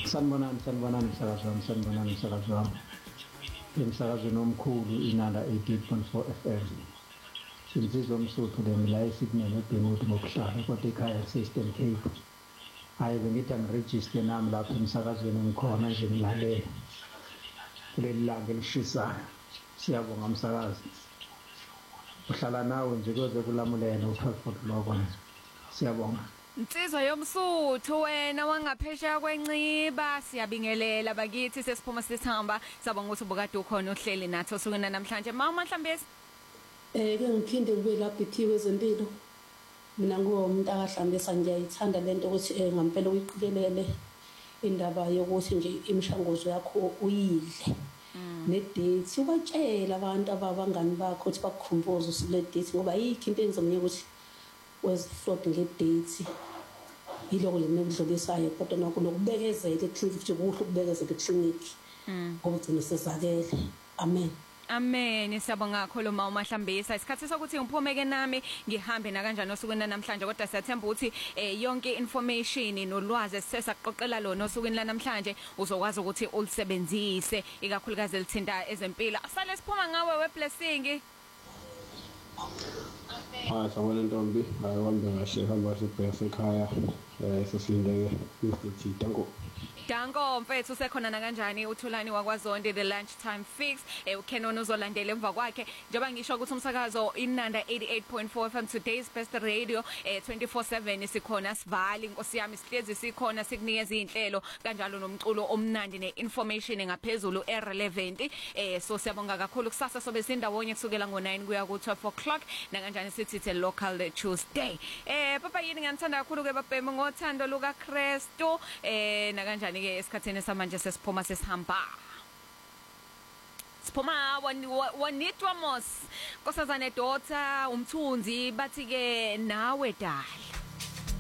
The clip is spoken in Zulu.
Sanibonani msakazi wami. Emsakazweni omkhulu inala 88.4 FM. Sinsizwa umsuthu le ngila esignele eBenguthi ngokuhlala kodwa ekhaya Eastern Cape. Hayi bengithi angiregister nami lapha emsakazweni ngikhona nje ngilalela. Kuleli langa elishisayo. Siyabonga msakazi. Uhlala nawe nje kuze kulamulene uPerfect Logo. Siyabonga. Insizwa yomsuthu wena wangaphesheya kwenciba siyabingelela bakithi sesiphuma sisihamba sabonga ukuthi ubukade ukhona uhleli nathi osukwini namhlanje mama Mhlambezi ke ngiphinde kube lapha ithiwe ezempilo mina ngumuntu akahlambisa ngiyayithanda lento ukuthi ngampela uyiqikelele indaba yokuthi nje imishanguzo yakho uyidle nedate ubatshela abantu ababangani bakho ukuthi bakukhumbuze usile date ngoba yikho into engizomnika ukuthi wesiflod ngedate yiloko lemekudlulisayo kodwa nakho lokubekezela eclinic nje kuhle ukubekezela eclinic ngoba ugcina sezakele amen siyabonga kakhulu mama Mhlambisa isikhathi sokuthi ngiphumeke nami ngihambe na kanjani osukwini namhlanje kodwa siyathemba ukuthi yonke information nolwazi sesaqoqela lona osukwini namhlanje uzokwazi ukuthi ulisebenzise ikakhulukazi lithinta ezempilo asale siphuma ngawe weblessing Sawubona ntombi, ayihambe kahle hamba sibheke ekhaya sesilindeke Mr. Danko mfethu usekhona na kanjani uThulani wakwaZonke the lunch time fix uKenon uzolandela emva kwakhe njengoba ngisho ukuthi umsakazo inanda 88.4 FM today's best radio 24/7 sikhona sivali inkosi yami sihlezi sikhona sikunikeza izinhlelo kanjalo nomculo omnandi neinformation ngaphezulu irrelevant so siyabonga kakhulu kusasa sobe sindawonye kusukela ngo9 kuya ku 12 o'clock na kanjani sithi local Tuesday papa yini ngiyamthanda kakhulu ke babhemu ngothando luka Kristu na kanjani ke esikhatheni samanje sesiphuma sesihamba siphuma wanitwa mos nkosazane daughter umthunzi bathi ke nawe dala